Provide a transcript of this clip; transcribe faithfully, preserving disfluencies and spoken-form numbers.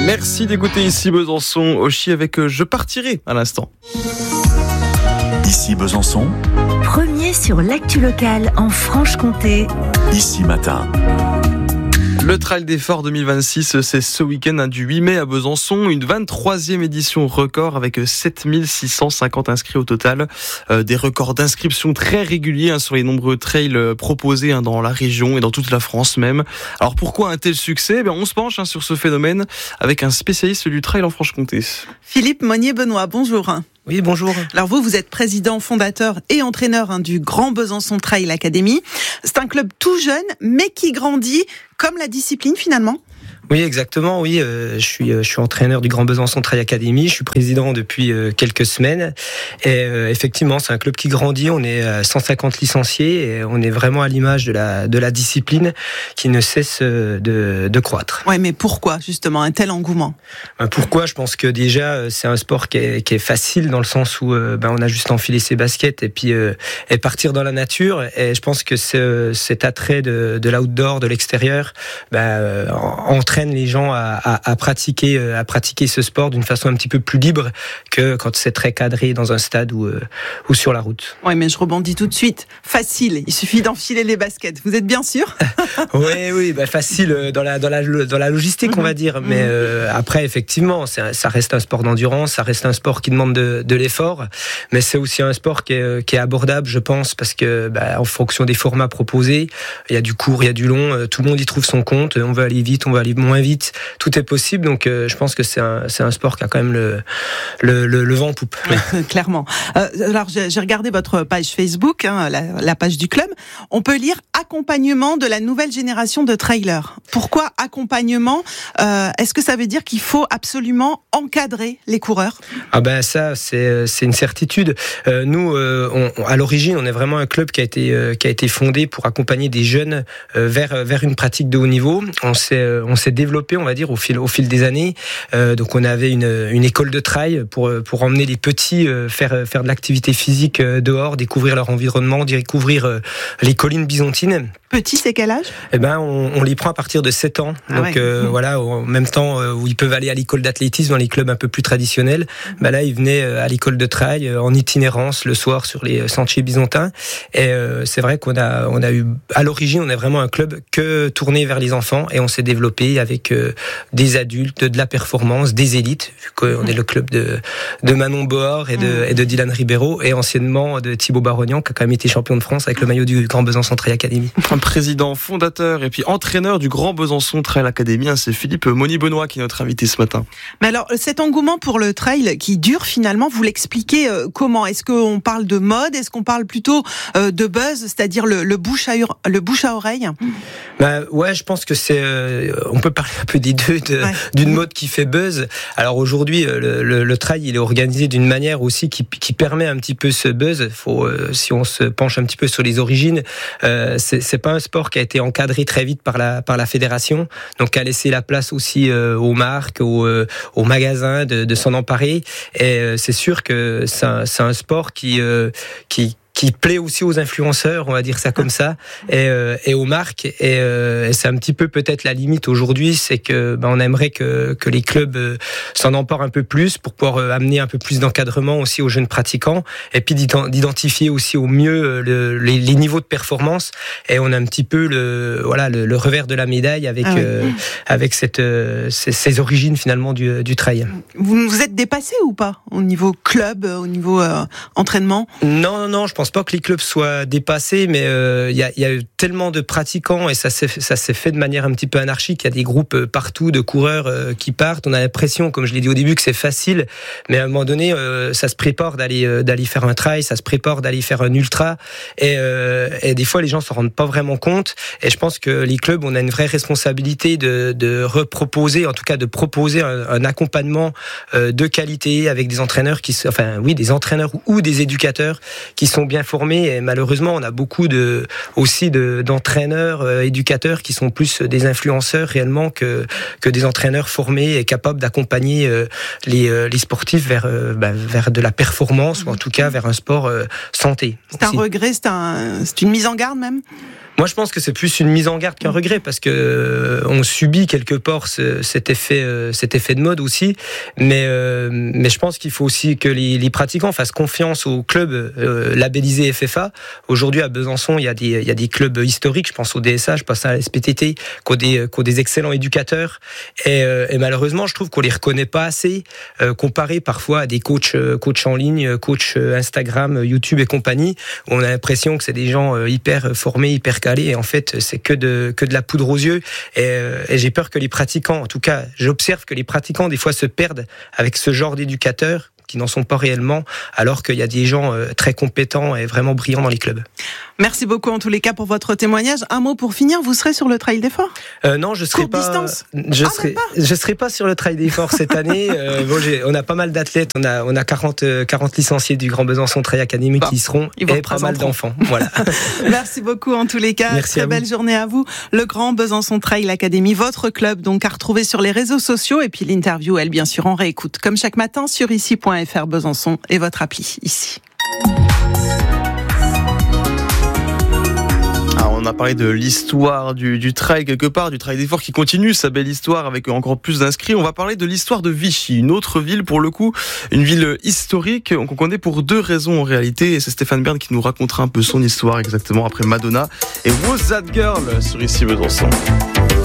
Merci d'écouter Ici Besançon, Oshi avec euh, Je partirai à l'instant. Ici Besançon, Premier sur l'actu locale en Franche-Comté. Ici Matin. Le Trail des Forts deux mille vingt-six, c'est ce week-end hein, du huit mai à Besançon, une vingt-troisième édition record avec sept mille six cent cinquante inscrits au total. Euh, des records d'inscription très réguliers hein, sur les nombreux trails proposés hein, dans la région et dans toute la France même. Alors pourquoi un tel succès ? Ben, on se penche hein, sur ce phénomène avec un spécialiste du trail en Franche-Comté. Philippe Monnier-Benoît, bonjour. Oui, bonjour. Alors vous, vous êtes président, fondateur et entraîneur hein, du Grand Besançon Trail Academy. C'est un club tout jeune, mais qui grandit comme la discipline finalement. Oui, exactement. Oui, euh, je suis, euh, je suis entraîneur du Grand Besançon Trail Academy. Je suis président depuis euh, quelques semaines. Et euh, effectivement, c'est un club qui grandit. On est à cent cinquante licenciés et on est vraiment à l'image de la de la discipline qui ne cesse de de croître. Ouais, mais pourquoi justement un tel engouement ? Ben, pourquoi ? Je pense que déjà c'est un sport qui est, qui est facile dans le sens où euh, ben on a juste à enfiler ses baskets et puis euh, et partir dans la nature. Et je pense que ce, cet attrait de de l'outdoor, de l'extérieur, ben euh, entraîne les gens à, à, à pratiquer à pratiquer ce sport d'une façon un petit peu plus libre que quand c'est très cadré dans un stade ou euh, ou sur la route. Oui, mais je rebondis tout de suite. Facile, il suffit d'enfiler les baskets. Vous êtes bien sûr ? Oui, oui, bah facile dans la dans la dans la logistique, on va dire. Mais euh, après, effectivement, c'est, ça reste un sport d'endurance, ça reste un sport qui demande de, de l'effort, mais c'est aussi un sport qui est, qui est abordable, je pense, parce que bah, en fonction des formats proposés, il y a du court, il y a du long, tout le monde y trouve son compte. On veut aller vite, on veut aller moins vite, tout est possible. Donc, euh, je pense que c'est un c'est un sport qui a quand même le le le, le vent en poupe. Clairement. Euh, alors, j'ai, j'ai regardé votre page Facebook, hein, la, la page du club. On peut lire accompagnement de la nouvelle génération de trailers. Pourquoi accompagnement ? euh, Est-ce que ça veut dire qu'il faut absolument encadrer les coureurs ? Ah ben ça, c'est c'est une certitude. Euh, nous, euh, on, à l'origine, on est vraiment un club qui a été euh, qui a été fondé pour accompagner des jeunes euh, vers vers une pratique de haut niveau. On s'est euh, on s'est développé, on va dire, au fil au fil des années. Euh, donc on avait une une école de trail pour pour emmener les petits euh, faire faire de l'activité physique euh, dehors, découvrir leur environnement, découvrir euh, les collines byzantines. Petit, c'est quel âge ? Eh ben, on, on les prend à partir de sept ans. Ah Donc ouais. euh, voilà, en même temps euh, où ils peuvent aller à l'école d'athlétisme dans les clubs un peu plus traditionnels, ben là ils venaient à l'école de trail euh, en itinérance le soir sur les sentiers byzantins. Et euh, c'est vrai qu'on a on a eu à l'origine, on est vraiment un club que tourné vers les enfants et on s'est développé avec euh, des adultes, de la performance, des élites, vu qu'on est le club de de Manon Bohor et de et de Dylan Ribeiro et anciennement de Thibaut Barognan qui a quand même été champion de France avec le maillot du Grand Besançon Trail Academy. Président, fondateur et puis entraîneur du Grand Besançon Trail Academy, c'est Philippe Monnier-Benoît qui est notre invité ce matin. Mais alors, cet engouement pour le trail qui dure finalement, vous l'expliquez euh, comment ? Est-ce qu'on parle de mode ? Est-ce qu'on parle plutôt euh, de buzz, c'est-à-dire le, le, bouche à, le bouche à oreille ? Bah, ouais, je pense que c'est... Euh, on peut parler un peu des deux, de, ouais. d'une mode qui fait buzz. Alors aujourd'hui, le, le, le trail, il est organisé d'une manière aussi qui, qui permet un petit peu ce buzz. Faut, euh, si on se penche un petit peu sur les origines, euh, c'est, c'est pas un sport qui a été encadré très vite par la par la fédération, donc qui a laissé la place aussi euh, aux marques, aux, euh, aux magasins de, de s'en emparer. Et euh, c'est sûr que c'est un, c'est un sport qui euh, qui qui plaît aussi aux influenceurs, on va dire ça comme ça, et, euh, et aux marques. Et, euh, et c'est un petit peu peut-être la limite aujourd'hui, c'est que ben, on aimerait que, que les clubs euh, s'en emparent un peu plus pour pouvoir euh, amener un peu plus d'encadrement aussi aux jeunes pratiquants, et puis d'identifier aussi au mieux le, les, les niveaux de performance. Et on a un petit peu le voilà le, le revers de la médaille avec ah oui. euh, avec cette euh, ces, ces origines finalement du, du trail. Vous vous êtes dépassé ou pas au niveau club, au niveau euh, entraînement ? Non non non, je pense Je pense pas que les clubs soient dépassés, mais il euh, y, a, y a eu tellement de pratiquants et ça s'est, ça s'est fait de manière un petit peu anarchique. Il y a des groupes partout de coureurs euh, qui partent. On a l'impression, comme je l'ai dit au début, que c'est facile, mais à un moment donné, euh, ça se prépare d'aller euh, d'aller faire un trail, ça se prépare d'aller faire un ultra, et, euh, et des fois les gens s'en rendent pas vraiment compte. Et je pense que les clubs, on a une vraie responsabilité de, de reproposer, en tout cas de proposer un, un accompagnement euh, de qualité avec des entraîneurs qui, enfin oui, des entraîneurs ou, ou des éducateurs qui sont bien bien formés. Et malheureusement, on a beaucoup de aussi de, d'entraîneurs, euh, éducateurs qui sont plus des influenceurs réellement que que des entraîneurs formés et capables d'accompagner euh, les euh, les sportifs vers euh, bah, vers de la performance ou en tout cas vers un sport euh, santé. C'est un regret, c'est un c'est une mise en garde même. Moi, je pense que c'est plus une mise en garde qu'un regret, parce que euh, on subit quelque part ce, cet effet, euh, cet effet de mode aussi. Mais, euh, mais je pense qu'il faut aussi que les, les pratiquants fassent confiance aux clubs euh, labellisés F F A. Aujourd'hui, à Besançon, il y a des, il y a des clubs historiques. Je pense au D S A, je pense à la S P T T, qui ont des, qui ont des excellents éducateurs. Et, euh, et malheureusement, je trouve qu'on les reconnaît pas assez, euh, comparé parfois à des coachs, euh, coachs en ligne, coachs Instagram, YouTube et compagnie, où on a l'impression que c'est des gens euh, hyper formés, hyper calé, et en fait c'est que de que de la poudre aux yeux, et, et j'ai peur que les pratiquants, en tout cas j'observe que les pratiquants des fois se perdent avec ce genre d'éducateurs qui n'en sont pas réellement, alors qu'il y a des gens très compétents et vraiment brillants dans les clubs. Merci beaucoup en tous les cas pour votre témoignage. Un mot pour finir, vous serez sur le Trail des Forts ? euh, Non, je serai Courte pas. Distance. Je ah, serai, je serai pas sur le Trail des Forts cette année. euh, bon, j'ai, on a pas mal d'athlètes, on a on a quarante, quarante licenciés du Grand Besançon Trail Academy bon, qui y seront, et pas mal d'enfants. Voilà. Merci beaucoup en tous les cas. Merci. Très belle journée à vous. Le Grand Besançon Trail Academy, votre club donc à retrouver sur les réseaux sociaux, et puis l'interview, elle bien sûr en réécoute comme chaque matin sur ici point f r Besançon et votre appli ici. On a parlé de l'histoire du, du trail quelque part, du Trail des Forts qui continue sa belle histoire avec encore plus d'inscrits. On va parler de l'histoire de Vichy, une autre ville pour le coup, une ville historique qu'on connaît pour deux raisons en réalité. Et c'est Stéphane Bern qui nous racontera un peu son histoire exactement après Madonna et Was That Girl sur ici Besançon.